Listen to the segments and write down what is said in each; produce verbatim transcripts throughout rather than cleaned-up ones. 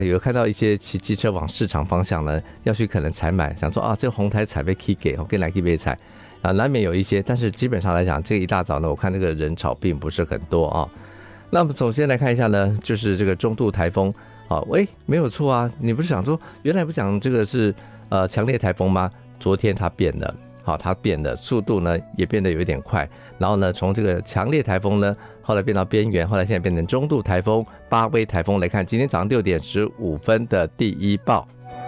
有看到一些骑机车往市场方向呢要去可能采买，想说啊这个红台采被 K 给跟来 K 被采啊，难免有一些，但是基本上来讲，这个一大早呢，我看这个人潮并不是很多啊。那么首先来看一下呢，就是这个中度台风啊，喂，没有错啊，你不是想说原来不讲这个是呃强烈台风吗？昨天它变了。好，它变的速度呢也变得有一点快，然后呢，从这个强烈台风呢，后来变到边缘，后来现在变成中度台风、八威台风。来看今天早上六点十五分的第一报。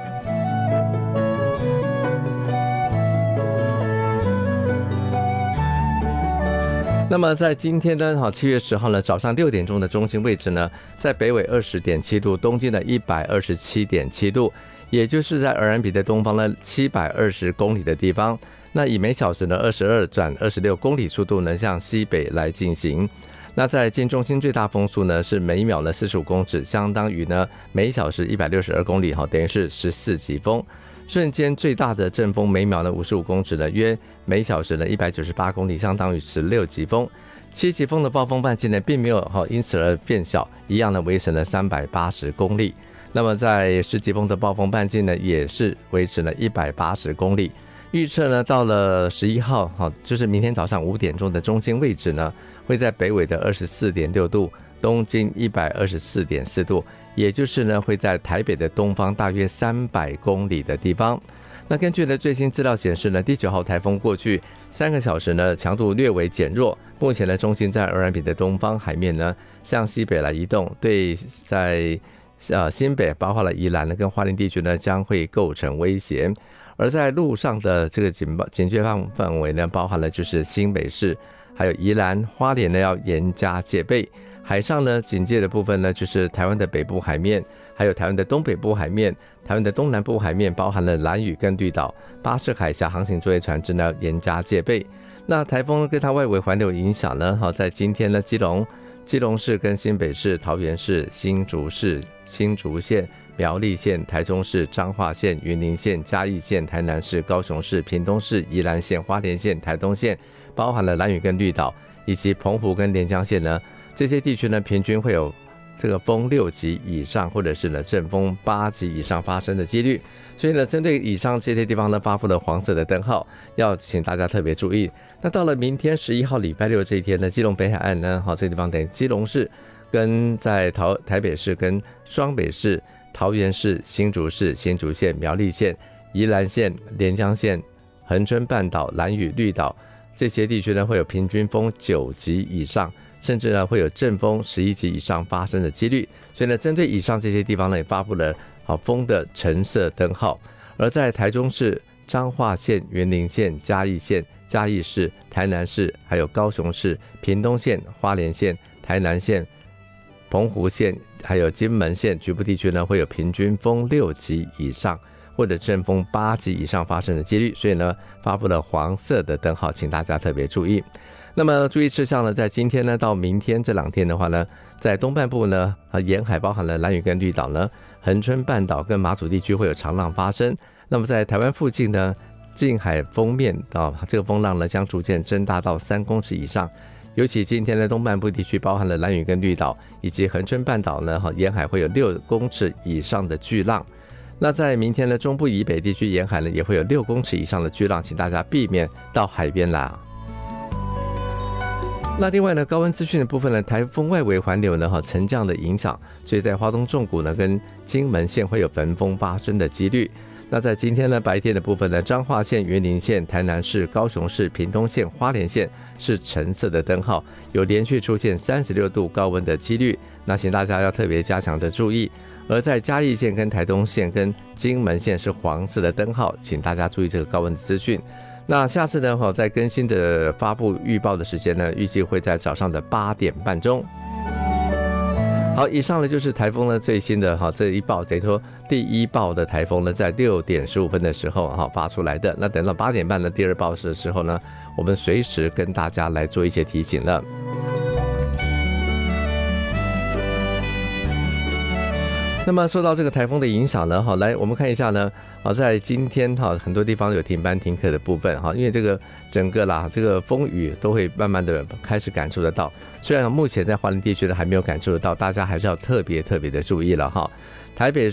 那么在今天呢，好七月十号呢早上六点钟的中心位置呢，在北纬二十点七度，东经的一百二十七点七度，也就是在尔兰比的东方呢七百二十公里的地方。那以每小时呢二十二转二十六公里速度呢向西北来进行。那在近中心最大风速呢是每秒呢四十五公尺，相当于呢每小时一百六十二公里，等于是十四级风。瞬间最大的阵风每秒呢五十五公尺呢，约每小时呢一百九十八公里，相当于十六级风。七级风的暴风半径呢并没有因此而变小，一样呢维持了三百八十公里。那么在十级风的暴风半径呢也是维持了一百八十公里。预测呢，到了十一号，就是明天早上五点钟的中心位置呢，会在北纬的二十四点六度，东经一百二十四点四度，也就是呢会在台北的东方大约三百公里的地方。那根据呢最新资料显示呢，第九号台风过去三个小时呢强度略微减弱，目前呢中心在尔兰比的东方海面呢向西北来移动，对在呃新北包括了宜兰呢跟花莲地区呢将会构成威胁。而在路上的这个警报警戒范围呢，包含了就是新北市，还有宜兰、花莲呢要严加戒备。海上呢警戒的部分呢，就是台湾的北部海面，还有台湾的东北部海面、台湾的东南部海面，包含了兰屿跟绿岛、巴士海峡航行作业船只呢严加戒备。那台风跟它外围环流影响呢，好在今天呢，基隆、基隆市跟新北市、桃园市、新竹市、新竹县、苗栗县、台中市、彰化县、云林县、嘉义县、台南市、高雄市、屏东市、宜兰县、花莲县、台东县，包含了兰屿跟绿岛，以及澎湖跟连江县呢，这些地区呢平均会有这个风六级以上，或者是呢阵风八级以上发生的几率。所以呢，针对以上这些地方呢，发布了黄色的灯号，要请大家特别注意。那到了明天十一号礼拜六这一天呢，基隆北海岸呢，好，这个地方等于基隆市跟在桃台北市跟双北市、桃园市、新竹市、新竹县、苗栗县、宜兰县、连江县、恒春半岛、兰屿、绿岛这些地区呢，会有平均风九级以上，甚至呢会有阵风十一级以上发生的几率。所以呢，针对以上这些地方呢，也发布了好风的橙色灯号。而在台中市、彰化县、云林县、嘉义县、嘉义市、台南市，还有高雄市、屏东县、花莲县、台南县、澎湖县，还有金门县局部地区呢，会有平均风六级以上或者阵风八级以上发生的几率，所以呢，发布了黄色的灯号，请大家特别注意。那么注意事项呢，在今天呢到明天这两天的话呢，在东半部呢，沿海包含了兰屿跟绿岛呢，恒春半岛跟马祖地区会有长浪发生。那么在台湾附近呢，近海风面啊，这个风浪呢将逐渐增大到三公尺以上。尤其今天的东半部地区，包含了兰屿跟绿岛以及恒春半岛呢，沿海会有六公尺以上的巨浪。那在明天的中部以北地区沿海呢，也会有六公尺以上的巨浪，请大家避免到海边来。那另外呢，高温资讯的部分呢，台风外围环流呢沉降的影响，所以在花东纵谷呢跟金门县会有焚风发生的几率。那在今天呢白天的部分呢，彰化县、云林县、台南市、高雄市、屏东县、花莲县是橙色的灯号，有连续出现三十六度高温的几率，那请大家要特别加强的注意。而在嘉义县跟台东县跟金门县是黄色的灯号，请大家注意这个高温资讯。那下次呢在更新的发布预报的时间呢，预计会在早上的八点半钟。好，以上呢就是台风呢最新的哈这一报，等于说第一报的台风呢在六点十五分的时候哈发出来的。那等到八点半的第二报的时候呢，我们随时跟大家来做一些提醒了。那么受到这个台风的影响呢，好，来我们看一下呢，好，在今天哈很多地方有停班停课的部分哈，因为这个整个啦这个风雨都会慢慢的开始感受得到。虽然目前在花莲地区呢还没有感受得到，大家还是要特别特别的注意了哈。 台北